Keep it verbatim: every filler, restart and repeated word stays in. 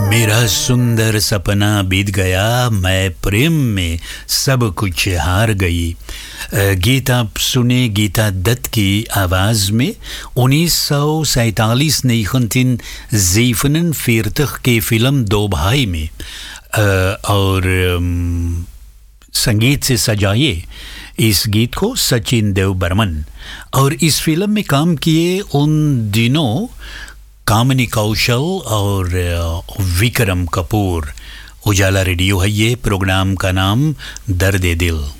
मेरा सुंदर सपना बीत गया, मैं प्रेम में सब कुछ हार गई। गीत आप सुने गीता दत्त की आवाज़ में उन्नीस सौ सैंतालीस negenhonderdzevenenveertig की फ़िल्म दो भाई में और संगीत से सजाए इस गीत को सचिन देव बर्मन। और इस फिल्म में काम किए उन दिनों कामिनी कौशल और विक्रम कपूर। उजाला रेडियो है ये, प्रोग्राम का नाम दर्द दिल।